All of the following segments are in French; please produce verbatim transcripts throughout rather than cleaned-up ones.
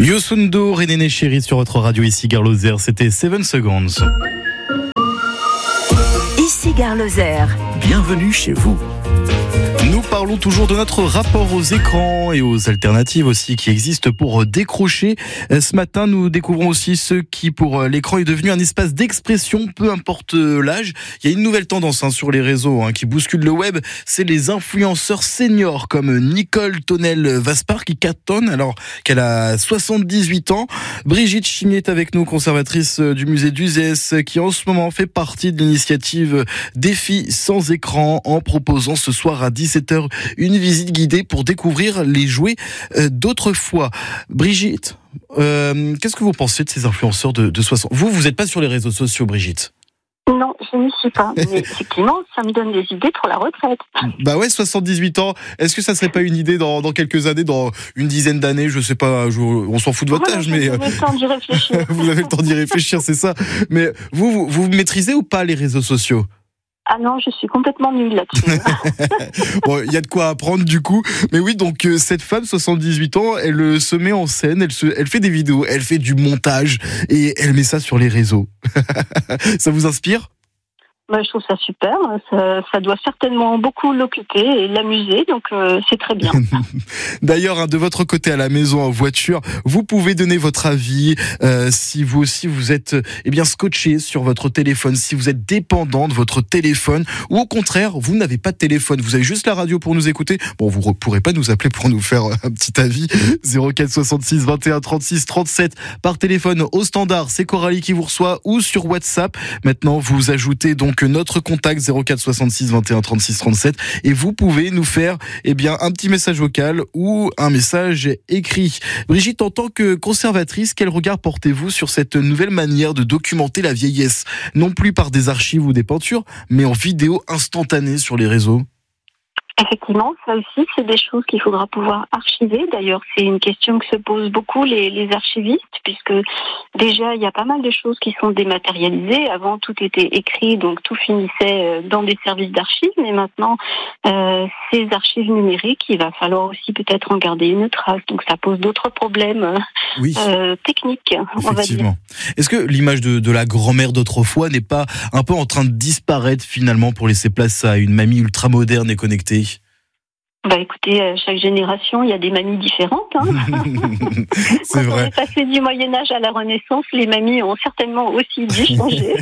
Yosundo, René Chéri sur votre radio ici Gare Lozère, c'était seven seconds. Ici Gare Lozère. Bienvenue chez vous. Nous parlons toujours de notre rapport aux écrans et aux alternatives aussi qui existent pour décrocher. Ce matin, nous découvrons aussi ceux qui, pour l'écran, est devenu un espace d'expression, peu importe l'âge. Il y a une nouvelle tendance hein, sur les réseaux hein, qui bouscule le web. C'est les influenceurs seniors comme Nicole Tonnel-Vaspar qui cartonne alors qu'elle a soixante-dix-huit ans. Brigitte Chimier est avec nous, conservatrice du musée d'Uzès, qui en ce moment fait partie de l'initiative Défi sans écran en proposant ce soir à dix-sept heures une visite guidée pour découvrir les jouets d'autrefois. Brigitte, euh, qu'est-ce que vous pensez de ces influenceurs de, de soixante? Vous, vous n'êtes pas sur les réseaux sociaux, Brigitte? Non, je n'y suis pas. Mais effectivement, ça me donne des idées pour la retraite. Bah ouais, soixante-dix-huit ans. Est-ce que ça serait pas une idée dans, dans quelques années, dans une dizaine d'années, je sais pas, je, on s'en fout de votre voilà, âge, mais... Vous avez le temps d'y réfléchir. Vous avez le temps d'y réfléchir, c'est ça. Mais vous, vous, vous maîtrisez ou pas les réseaux sociaux? Ah non, je suis complètement nulle là-dessus. Bon, il y a de quoi apprendre du coup. Mais oui, donc euh, cette femme, soixante-dix-huit ans, elle euh, se met en scène, elle, se, elle fait des vidéos, elle fait du montage et elle met ça sur les réseaux. Ça vous inspire ? Bah, je trouve ça super, ça, ça doit certainement beaucoup l'occuper et l'amuser, donc euh, c'est très bien. D'ailleurs, hein, de votre côté à la maison, en voiture, vous pouvez donner votre avis euh, si vous aussi vous êtes eh bien scotché sur votre téléphone, si vous êtes dépendant de votre téléphone, ou au contraire, vous n'avez pas de téléphone, vous avez juste la radio pour nous écouter. Bon, vous ne pourrez pas nous appeler pour nous faire un petit avis. zéro quatre soixante-six vingt et un trente-six trente-sept par téléphone au standard, c'est Coralie qui vous reçoit, ou sur WhatsApp. Maintenant, vous ajoutez donc notre contact zéro quatre soixante-six vingt et un trente-six trente-sept et vous pouvez nous faire eh bien un petit message vocal ou un message écrit. Brigitte, en tant que conservatrice, quel regard portez-vous sur cette nouvelle manière de documenter la vieillesse, non plus par des archives ou des peintures, mais en vidéo instantanée sur les réseaux? Effectivement, ça aussi, c'est des choses qu'il faudra pouvoir archiver. D'ailleurs, c'est une question que se posent beaucoup les, les archivistes, puisque déjà, il y a pas mal de choses qui sont dématérialisées. Avant, tout était écrit, donc tout finissait dans des services d'archives. Mais maintenant, euh, ces archives numériques, il va falloir aussi peut-être en garder une trace. Donc, ça pose d'autres problèmes oui. euh, techniques, on va dire. Est-ce que l'image de, de la grand-mère d'autrefois n'est pas un peu en train de disparaître finalement pour laisser place à une mamie ultra moderne et connectée? Bah écoutez, euh, chaque génération, il y a des mamies différentes. Hein. C'est Quand vrai. on est passé du Moyen-Âge à la Renaissance, les mamies ont certainement aussi dû changer.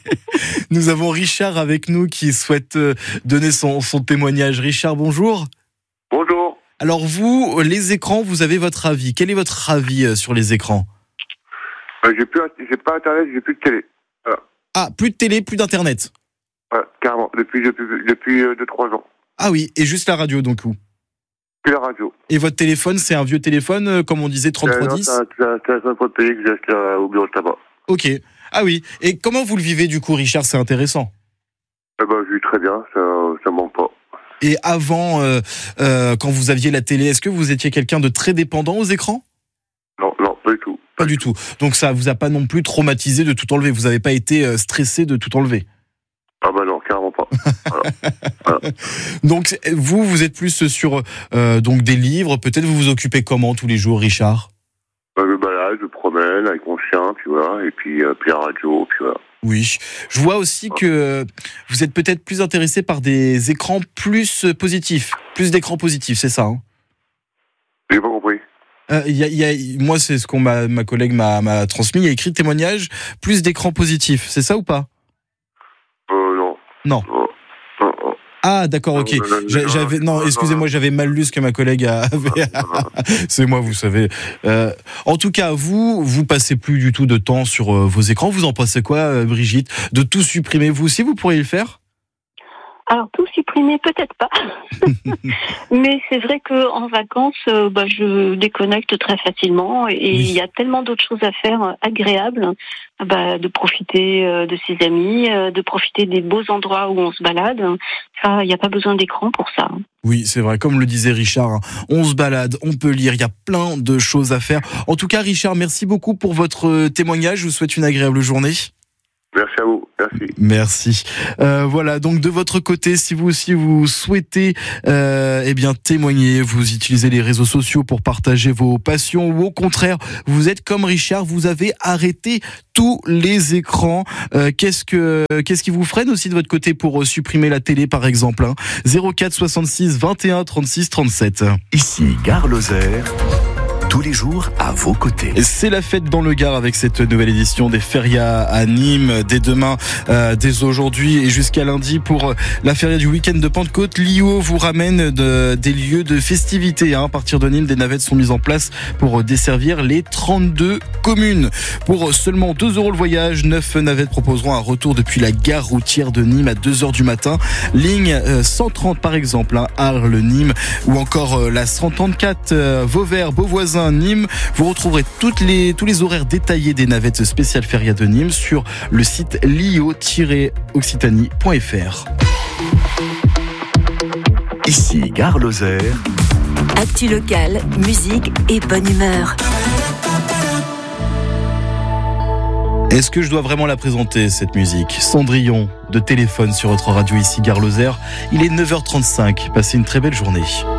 Nous avons Richard avec nous qui souhaite donner son, son témoignage. Richard, bonjour. Bonjour. Alors vous, les écrans, vous avez votre avis. Quel est votre avis sur les écrans? euh, J'ai plus, j'ai pas Internet, j'ai plus de télé. Voilà. Ah, plus de télé, plus d'Internet. Ouais, carrément, depuis depuis depuis deux trois ans. Ah oui, et juste la radio donc où? Puis la radio. Et votre téléphone, c'est un vieux téléphone, euh, comme on disait, trente-trois dix? euh, C'est un téléphone de pays que j'ai acheté euh, au bureau de tabac. Ok. Ah oui. Et comment vous le vivez du coup, Richard? C'est intéressant. Eh ben, je vis très bien, ça ça manque pas. Et avant, euh, euh, quand vous aviez la télé, est-ce que vous étiez quelqu'un de très dépendant aux écrans? Non, non, pas du tout. Pas du tout. Donc ça vous a pas non plus traumatisé de tout enlever? Vous n'avez pas été stressé de tout enlever? Ah bah non, carrément pas. Voilà. Voilà. Donc vous, vous êtes plus sur euh, donc des livres. Peut-être vous vous occupez comment tous les jours, Richard? Bah, je me balade, je promène avec mon chien, puis voilà, et puis, euh, puis la radio, puis voilà. Oui, je vois aussi que vous êtes peut-être plus intéressé par des écrans plus positifs, plus d'écrans positifs, c'est ça hein? J'ai pas compris. Euh, y a, y a, moi, c'est ce qu'on m'a, ma collègue m'a, m'a transmis. Il y a écrit témoignage, plus d'écrans positifs, c'est ça ou pas? Euh, non. Non. Oh. Oh, oh. Ah, d'accord, ok. J'avais, non, excusez-moi, j'avais mal lu ce que ma collègue avait. C'est moi, vous savez. Euh, en tout cas, vous, vous passez plus du tout de temps sur euh, vos écrans. Vous en pensez quoi, euh, Brigitte? De tout supprimer, vous aussi, vous pourriez le faire? Alors tout supprimer, peut-être pas. Mais c'est vrai qu'en vacances, euh, bah, je déconnecte très facilement et il oui. y a tellement d'autres choses à faire euh, agréables, bah, de profiter euh, de ses amis, euh, de profiter des beaux endroits où on se balade. Ça, il n'y a pas besoin d'écran pour ça. Oui, c'est vrai, comme le disait Richard, hein, on se balade, on peut lire, il y a plein de choses à faire. En tout cas, Richard, merci beaucoup pour votre témoignage. Je vous souhaite une agréable journée. Merci à vous. Merci. Merci. Euh, voilà, donc de votre côté, si vous aussi vous souhaitez euh, eh bien témoigner, vous utilisez les réseaux sociaux pour partager vos passions, ou au contraire, vous êtes comme Richard, vous avez arrêté tous les écrans. Euh, qu'est-ce que qu'est-ce qui vous freine aussi de votre côté pour euh, supprimer la télé, par exemple, hein zéro quatre soixante-six vingt et un trente-six trente-sept. Ici Gare Lozère. Tous les jours à vos côtés. C'est la fête dans le Gard avec cette nouvelle édition des férias à Nîmes. Dès demain, euh, dès aujourd'hui et jusqu'à lundi pour la feria du week-end de Pentecôte, l'I O vous ramène de, des lieux de festivités. Hein. À partir de Nîmes, des navettes sont mises en place pour desservir les trente-deux communes. Pour seulement deux euros le voyage, neuf navettes proposeront un retour depuis la gare routière de Nîmes à deux heures du matin. Ligne cent trente par exemple, hein, Arles-Nîmes, ou encore euh, la cent trente-quatre euh, Vauvert, Beauvoisin, Nîmes. Vous retrouverez toutes les, tous les horaires détaillés des navettes spéciales Feria de Nîmes sur le site lio tiret occitanie point f r. Ici Gare Lozère. Actu locale, musique et bonne humeur. Est-ce que je dois vraiment la présenter, cette musique? Cendrillon de Téléphone sur votre radio ici Gare Lozère. Il est neuf heures trente-cinq. Passez une très belle journée.